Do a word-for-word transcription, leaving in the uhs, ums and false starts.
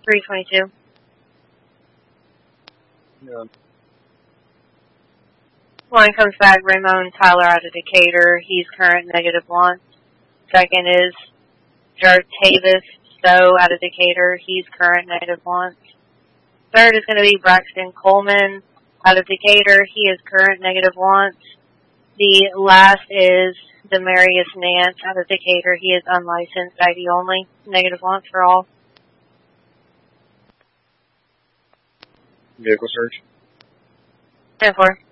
three twenty-two. Yeah. One comes back, Ramon Tyler out of Decatur. He's current negative one. Second is Jartavis Stowe out of Decatur. He's current negative one. Third is going to be Braxton Coleman out of Decatur. He is current negative one. The last is Demarius Nance out of Decatur. He is unlicensed, I D only. Negative one for all. Vehicle search. ten four.